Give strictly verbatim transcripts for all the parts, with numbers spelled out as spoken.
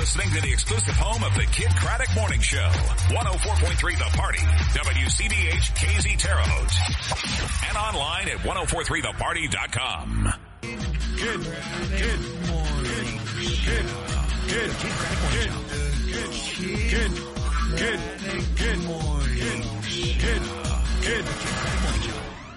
listening to the exclusive home of the Kid Craddock Morning Show. one oh four point three The Party, W C B H K Z Terre Haute. And online at ten forty-three the party dot com. Good, good morning. Good, good, good, good, good, good, good morning. Good, good, good.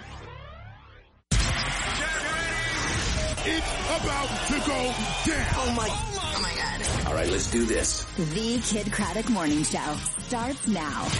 It's about to go down. Oh my, oh my God. All right, let's do this. The Kid Craddock Morning Show starts now.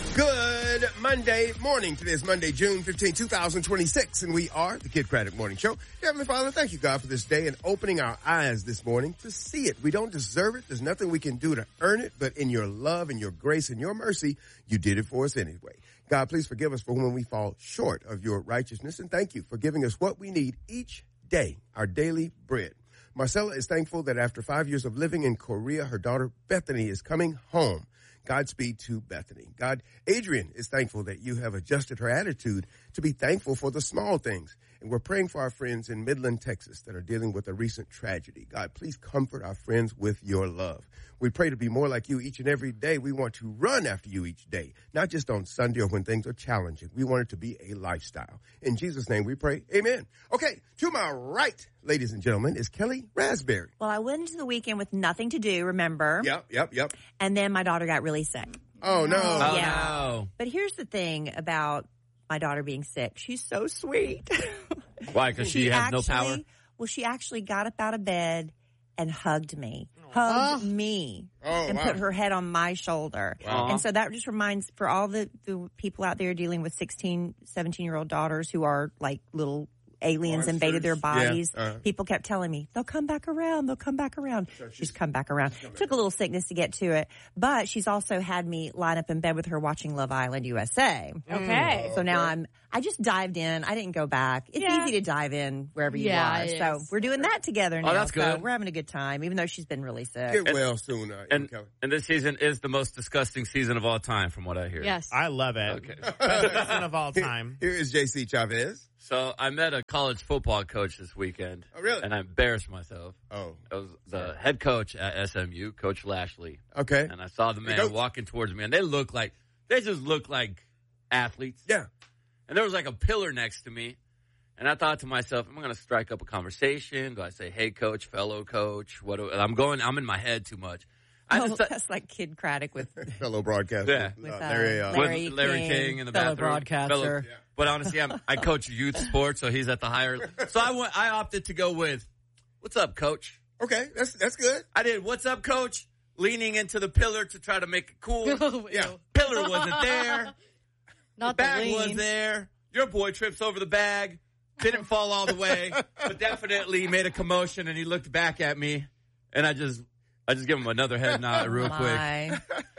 Good Monday morning. Today is Monday, June fifteenth, twenty twenty-six, and we are the Kid Craddock Morning Show. Heavenly Father, thank you, God, for this day and opening our eyes this morning to see it. We don't deserve it. There's nothing we can do to earn it, but in your love and your grace and your mercy, you did it for us anyway. God, please forgive us for when we fall short of your righteousness, and thank you for giving us what we need each day, our daily bread. Marcella is thankful that after five years of living in Korea, her daughter Bethany is coming home. Godspeed to Bethany. God, Adrian is thankful that you have adjusted her attitude to be thankful for the small things. And we're praying for our friends in Midland, Texas that are dealing with a recent tragedy. God, please comfort our friends with your love. We pray to be more like you each and every day. We want to run after you each day, not just on Sunday or when things are challenging. We want it to be a lifestyle. In Jesus' name we pray. Amen. Okay, to my right, ladies and gentlemen, is Kelly Raspberry. Well, I went into the weekend with nothing to do, remember? Yep, yep, yep. And then my daughter got really sick. Oh, no. Oh, yeah. no. But here's the thing about my daughter being sick. She's so sweet. Why? Because she, she has actually, no power? Well, she actually got up out of bed and hugged me. Hugged oh. me. Oh, and wow. put her head on my shoulder. Wow. And so that just reminds, for all the, the people out there dealing with sixteen, seventeen-year-old daughters who are like little aliens Monsters. invaded their bodies. Yeah. Uh-huh. People kept telling me, they'll come back around, they'll come back around. So she's, she's come back around. Come back. Took a little sickness to get to it. But she's also had me line up in bed with her watching Love Island U S A. Okay. So now I'm, I just dived in. I didn't go back. It's Yeah. easy to dive in wherever you Yeah, are. it So is. we're doing that together now. Oh, that's So good. we're having a good time, even though she's been really sick. Get well soon, uh, And, Kelly. and this season is the most disgusting season of all time, from what I hear. Yes. I love it. Okay. Best season of all time. Here is J C Chavez. So I met a college football coach this weekend. Oh, really? And I embarrassed myself. Oh, I was the head coach at S M U, Coach Lashley. okay. And I saw the man Coach. walking towards me, and they look like, they just look like athletes. Yeah. And there was like a pillar next to me. And I thought to myself, am I going to strike up a conversation? Do I say, hey, coach, fellow coach? What do, I'm going, I'm in my head too much. I Oh, just thought- that's like Kid Craddock with Fellow broadcaster. Yeah. With, uh, uh, Larry, uh, Larry with Larry King, King, in the fellow bathroom. broadcaster. Fellow- Yeah. But honestly, I'm, I coach youth sports, so he's at the higher. So I went, I opted to go with, what's up, coach? Okay, that's that's good. I did, what's up, coach? Leaning into the pillar to try to make it cool. Yeah. Pillar wasn't there. Not The the bag was lean. there. Your boy trips over the bag. Didn't fall all the way, but definitely made a commotion, and he looked back at me, and I just, I just give him another head nod real quick. My.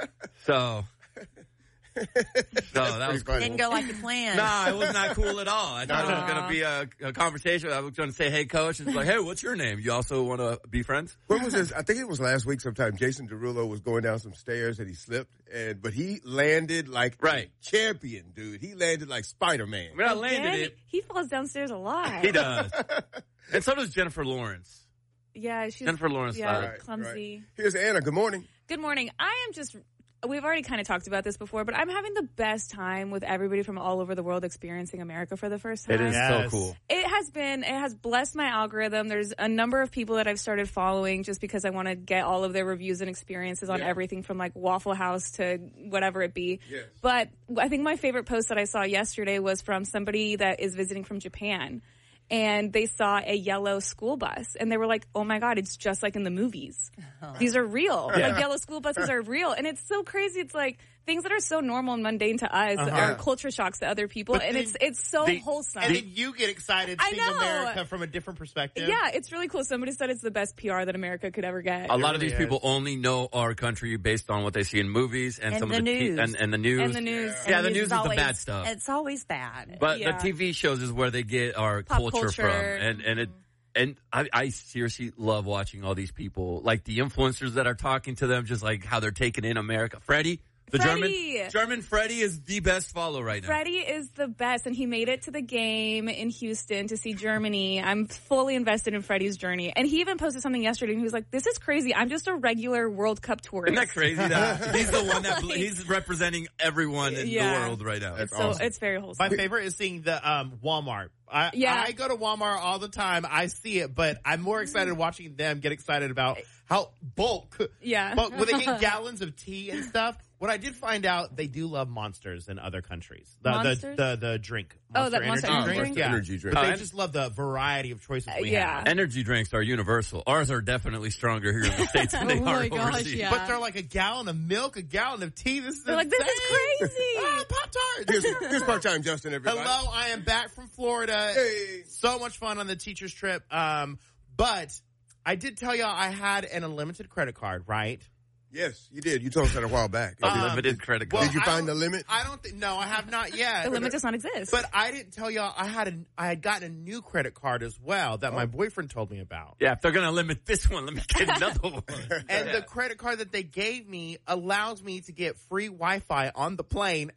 So, so that was cool. Didn't go like you planned. Nah, it was not cool at all. I thought No. it was going to be a, a conversation. I was going to say, hey, coach. It's like, hey, what's your name? You also want to be friends? When was this? I think it was last week sometime. Jason Derulo was going down some stairs and he slipped, and but he landed like Right. a champion, dude. He landed like Spider-Man. I mean, I landed Again, it. He falls downstairs a lot. He does. And so does Jennifer Lawrence. Yeah, she's Jennifer Lawrence. yeah, uh, Right, clumsy. right. Here's Anna. Good morning. Good morning. I am just, we've already kind of talked about this before, but I'm having the best time with everybody from all over the world experiencing America for the first time. It is Yes. so cool. It has been, it has blessed my algorithm. There's a number of people that I've started following just because I want to get all of their reviews and experiences on Yeah. everything from like Waffle House to whatever it be. Yes. But I think my favorite post that I saw yesterday was from somebody that is visiting from Japan. And they saw a yellow school bus, and they were like, oh my God, it's just like in the movies. These are real. Yeah. Like, yellow school buses are real. And it's so crazy. It's like things that are so normal and mundane to us Uh-huh. are culture shocks to other people. But and then it's it's so the- wholesome. And then you get excited I seeing know. America from a different perspective. Yeah, it's really cool. Somebody said it's the best P R that America could ever get. A lot of really these people is. only know our country based on what they see in movies and, And some the of the t- news. and, and the news. And the news. Yeah, And the news is the always, bad stuff. It's always bad. But Yeah. the T V shows is where they get our Pop culture, culture. from, and and it and I, I seriously love watching all these people, like the influencers that are talking to them, just like how they're taking in America. Freddie, The Freddie. German German Freddie is the best follow right now. Freddie is the best, and he made it to the game in Houston to see Germany. I'm fully invested in Freddie's journey. And he even posted something yesterday, and he was like, this is crazy. I'm just a regular World Cup tourist. Isn't that crazy? That he's the one that he's representing everyone in Yeah. the world right now. It's, That's so, awesome. it's very wholesome. My favorite is seeing the um, Walmart. I, Yeah. I go to Walmart all the time. I see it, but I'm more excited watching them get excited about how bulk. Yeah. But when they get gallons of tea and stuff, what I did find out, they do love Monsters in other countries. The Monsters? the, the, the drink. Oh, that Monster energy Energy drink? Yeah. Energy drink. But they Uh, just love the variety of choices we yeah. have. Energy drinks are universal. Ours are definitely stronger here in the States than they Oh are my gosh, overseas. yeah. But they're like a gallon of milk, a gallon of tea. This is They're like, this is insane. crazy. Ah, Pop-Tarts. Here's, here's part-time Justin, everybody. Hello, I am back from Florida. Hey. So much fun on the teacher's trip. Um, but I did tell y'all I had an unlimited credit card, right? Yes, you did. You told us that a while back. Um, Unlimited credit well, card. Did you I find don't- the limit? I don't think. No, I have not yet. The limit does not exist. But I didn't tell y'all I had a, I had gotten a new credit card as well that Oh. my boyfriend told me about. Yeah, if they're going to limit this one, let me get another one. And the credit card that they gave me allows me to get free Wi-Fi on the plane.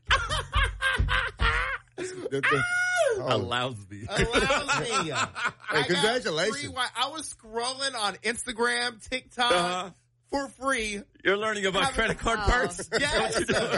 The- the- oh. Allows me. Allows me. I got congratulations. free Wi- I was scrolling on Instagram, TikTok Uh-huh. for free. You're learning about Have- credit card Oh. perks? Yes,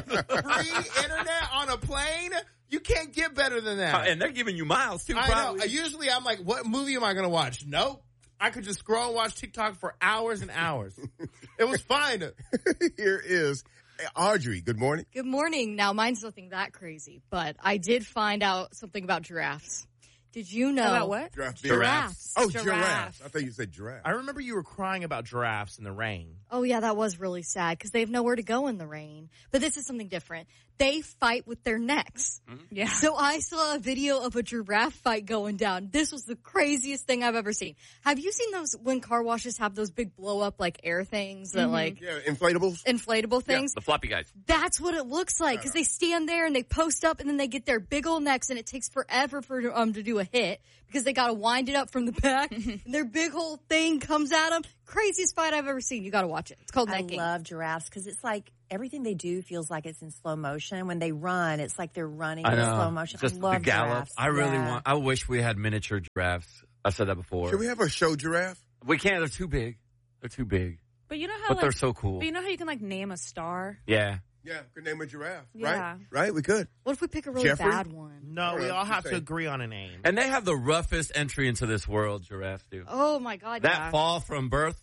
free internet on a plane. You can't get better than that. And they're giving you miles, too, I know. probably. Usually I'm like, what movie am I going to watch? Nope. I could just scroll and watch TikTok for hours and hours. It was fine. Here is Audrey. Good morning. Good morning. Now, mine's nothing that crazy, but I did find out something about giraffes. Did you know? About what? Giraffe. Giraffes. Oh, Giraffe. giraffes. I thought you said giraffe. I remember you were crying about giraffes in the rain. Oh, yeah, that was really sad because they have nowhere to go in the rain. But this is something different. They fight with their necks. Yeah. So I saw a video of a giraffe fight going down. This was the craziest thing I've ever seen. Have you seen those when car washes have those big blow up like air things that like Yeah, inflatables. inflatable things? The floppy guys. That's what it looks like because they stand there and they post up and then they get their big old necks and it takes forever for um to do a hit because they got to wind it up from the back and their big whole thing comes at them. Craziest fight I've ever seen. You got to watch it. It's called I necking. love giraffes because it's like everything they do feels like it's in slow motion. When they run, it's like they're running I in know. slow motion. Just I love the gallop. giraffes. I really Yeah. want, I wish we had miniature giraffes. I've said that before. Should we have a show giraffe? We can't. They're too big. They're too big. But you know how But like, they're so cool. But you know how you can like name a star? Yeah. Yeah, could name a giraffe. Yeah. Right? Right? We could. What if we pick a really Jeffrey? bad one? No, we Alright, all have just to saying. agree on a name. And they have the roughest entry into this world, giraffes do. Oh my God! that yeah. fall from birth.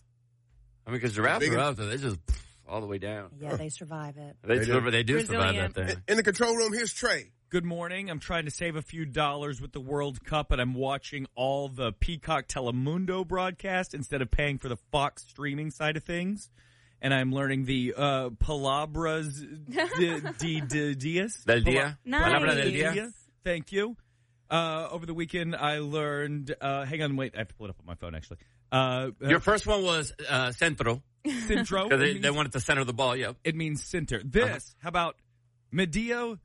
I mean, because giraffes Big- are up there. They just pff, all the way down. Yeah, they survive it. They, They do. do. They do survive that Resilient. thing. In the control room, here's Trey. Good morning. I'm trying to save a few dollars with the World Cup, and I'm watching all the Peacock Telemundo broadcast instead of paying for the Fox streaming side of things. And I'm learning the uh, palabras de, de, de dias. Del día. Nice. Palabra del día. Thank you. Uh, over the weekend, I learned. Uh, hang on, wait. I have to pull it up on my phone, actually. Uh, uh, Your first one was uh, centro. Centro. Because It they, means- they wanted to center the ball. Yep. It means center. This, Uh-huh. how about medio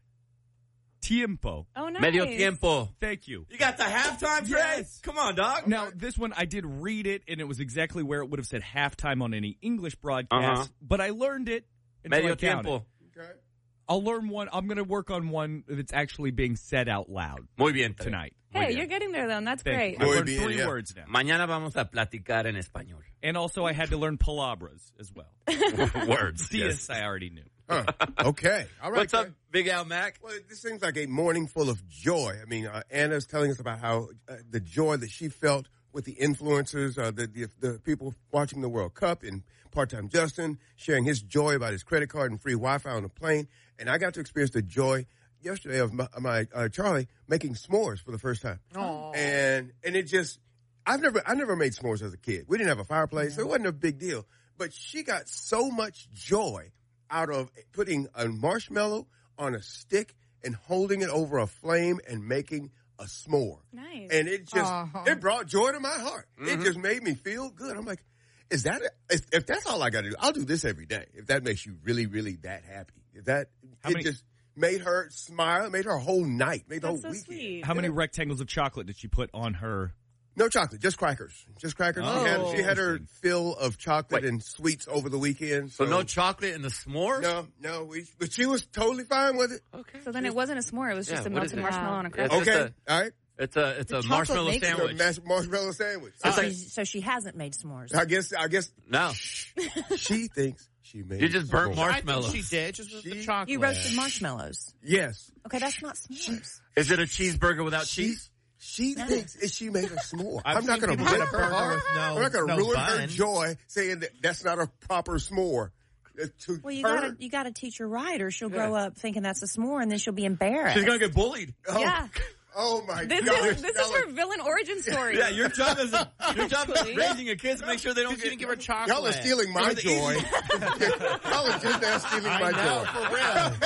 tiempo? Oh, nice. Medio tiempo. Thank you. You got the halftime, Trey? Yes. Come on, dog. Now, this one, I did read it, and it was exactly where it would have said halftime on any English broadcast, Uh-huh. but I learned it until Medio I counted. tiempo. Okay. I'll learn one. I'm going to work on one that's actually being said out loud Muy bien. Trey. tonight. Muy Hey, bien. you're getting there though, and that's Thank great. you. I've Muy learned bien, three yeah. words now. Mañana vamos a platicar en español. And also, I had to learn palabras as well. Words. Dias, Yes. I already knew. Huh. Okay. All right. What's up, Trey. Big Al Mac? Well, this seems like a morning full of joy. I mean, uh, Anna's telling us about how uh, the joy that she felt with the influencers, uh, the, the the people watching the World Cup, and part-time Justin sharing his joy about his credit card and free Wi-Fi on the plane. And I got to experience the joy yesterday of my, my uh, Charlie making s'mores for the first time. Aww. And and it just, I've never I never made s'mores as a kid. We didn't have a fireplace, so it wasn't a big deal. But she got so much joy out of putting a marshmallow on a stick and holding it over a flame and making a s'more. Nice. And it just, Uh-huh. it brought joy to my heart. Mm-hmm. It just made me feel good. I'm like, is that, a, if, if that's all I got to do, I'll do this every day. If that makes you really, really that happy. If that, How it many- just made her smile, made her whole night, made the That's whole so weekend. sweet. How many rectangles of chocolate did she put on her No chocolate, just crackers. Just crackers. Oh, she, had, she had her interesting. fill of chocolate Wait. and sweets over the weekend. So So, no chocolate in the s'mores? no, no. We, but she was totally fine with it. Okay. So then it wasn't a s'more. It was just Yeah, a what is melted it? marshmallow on a Yeah, cracker. it's just Okay, all right. It's a it's The a chocolate marshmallow makes it. So, sandwich. mas- marshmallow sandwich. So, All right. she's- so she hasn't made s'mores. I guess. I guess No, she thinks she made. you just burnt s'mores. marshmallows. I think she did, just with the She- chocolate. You roasted marshmallows. Yes. Okay, that's not s'mores. Is it a cheeseburger without She, cheese? she thinks that she made a s'more. I've I'm not seen going to people break get a her burger heart. with no- I'm not going to no ruin her bun. joy saying that that's not a proper s'more. Uh, To Well, you her. gotta you gotta teach her right, or she'll grow up thinking that's a s'more, and then she'll be embarrassed. She's gonna get bullied. Oh, Yeah. Oh my This God. is this is her villain origin story. Yeah, your job is your job is Actually. raising a kid to make sure they don't Because you get didn't give her chocolate. Y'all are stealing my Over the joy. Y'all are just now stealing I my know, joy. for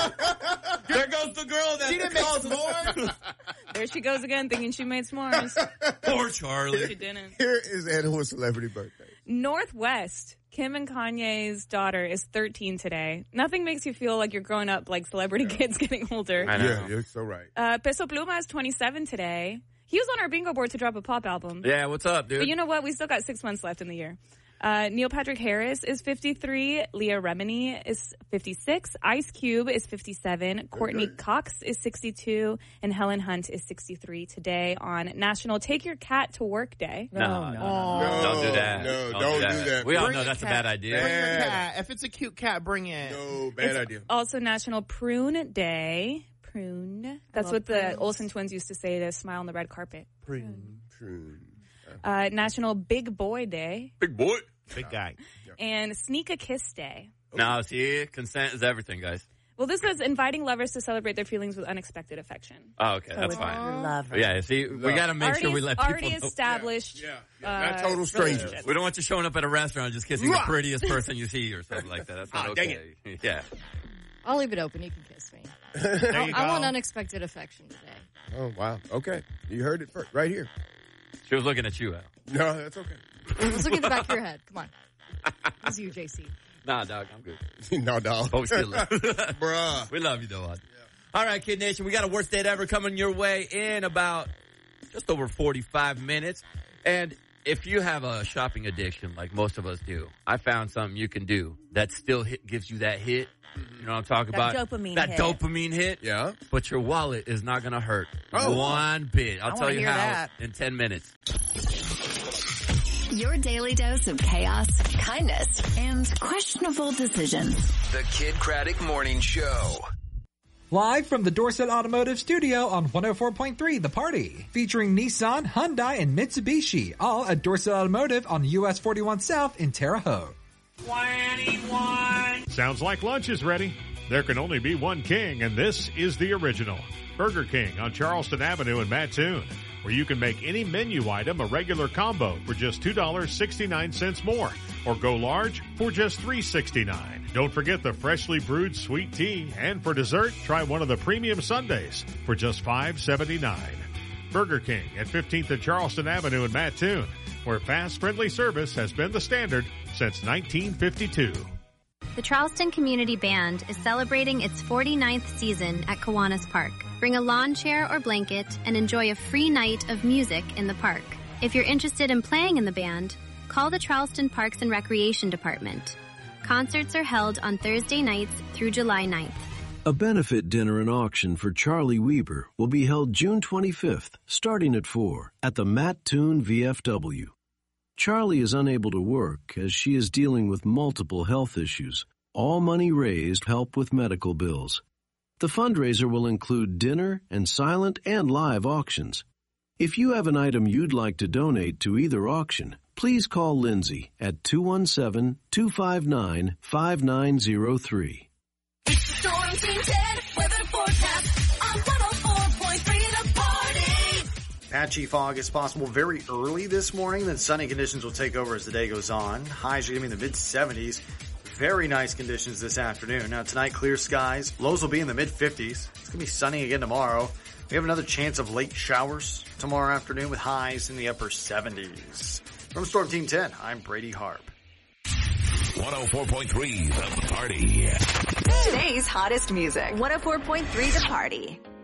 real. There goes the girl that She didn't make calls s'mores. There she goes again, thinking she made s'mores. Poor She Charlie. didn't. Here is Anna's celebrity birthday. Northwest. Kim and Kanye's daughter is thirteen today. Nothing makes you feel like you're growing up like celebrity kids getting older. I know. Yeah, you're so right. Uh, Peso Pluma is twenty-seven today. He was on our bingo board to drop a pop album. Yeah, what's up, dude? But you know what? We still got six months left in the year. Uh, Neil Patrick Harris is fifty-three. Leah Remini is fifty-six. Ice Cube is fifty-seven. Courtney Cox is sixty-two. And Helen Hunt is sixty-three today on National Take Your Cat to Work Day. no, no, no, no, don't do that. No, don't do that. We all Bring know a that's a cat. bad idea. Bring your Bad. cat. If it's a cute cat, bring it. No, bad It's idea. also National Prune Day. Prune. That's love what the prunes. Olsen twins used to say to smile on the red carpet. Prune. Prune. Uh, National Big Boy Day. Big boy. Big guy. And Sneak a Kiss Day. No, see, consent is everything, guys. Well, this was inviting lovers to celebrate their feelings with unexpected affection. Oh, okay, So that's with fine. your lover. Yeah, see, we got to make already sure we let people already know. established. Yeah, yeah. Not uh, total strangers. relationship. We don't want you showing up at a restaurant just kissing the Mwah! prettiest person you see or something like that. That's not Ah, dang okay. Yeah. I'll leave it open. You can kiss me. There you I go. want unexpected affection today. Oh, wow. Okay. You heard it first, right here. She was looking at you, Al. No, that's okay. Let's look at the back of your head. Come on. It's you, J C. Nah, dog, I'm good. no, dog. But we still love you. Bruh. We love you, though. Aud. All right, Kid Nation, we got a worst date ever coming your way in about just over forty-five minutes. And if you have a shopping addiction like most of us do, I found something you can do that still hit, gives you that hit. You know what I'm talking That about? dopamine that hit. dopamine hit. Yeah. But your wallet is not going to hurt Oh. one bit. I'll I tell wanna you hear how that. in ten minutes. Your daily dose of chaos, kindness, and questionable decisions. The Kid Craddock Morning Show. Live from the Dorset Automotive Studio on one oh four point three The Party. Featuring Nissan, Hyundai, and Mitsubishi. All at Dorset Automotive on U S forty-one South in Terre Haute. twenty-one. Sounds like lunch is ready. There can only be one king, and this is the original. Burger King on Charleston Avenue in Mattoon, where you can make any menu item a regular combo for just two dollars and sixty-nine cents more, or go large for just three dollars and sixty-nine cents. Don't forget the freshly brewed sweet tea, and for dessert, try one of the premium sundaes for just five dollars and seventy-nine cents. Burger King at fifteenth and Charleston Avenue in Mattoon, where fast, friendly service has been the standard since nineteen fifty-two. The Charleston Community Band is celebrating its forty-ninth season at Kiwanis Park. Bring a lawn chair or blanket and enjoy a free night of music in the park. If you're interested in playing in the band, call the Charleston Parks and Recreation Department. Concerts are held on Thursday nights through July ninth. A benefit dinner and auction for Charlie Weber will be held June twenty-fifth, starting at four, at the Mattoon V F W. Charlie is unable to work as she is dealing with multiple health issues. All money raised help with medical bills. The fundraiser will include dinner and silent and live auctions. If you have an item you'd like to donate to either auction, please call Lindsay at two one seven, two five nine, five nine zero three. Storm Team ten, weather forecast on one oh four point three The Party. Patchy fog is possible very early this morning, then sunny conditions will take over as the day goes on. Highs are going to be in the mid seventies. Very nice conditions this afternoon. Now tonight, clear skies. Lows will be in the mid fifties. It's going to be sunny again tomorrow. We have another chance of late showers tomorrow afternoon with highs in the upper seventies. From Storm Team ten, I'm Brady Harp. one oh four point three The Party. Today's hottest music. one oh four point three The Party.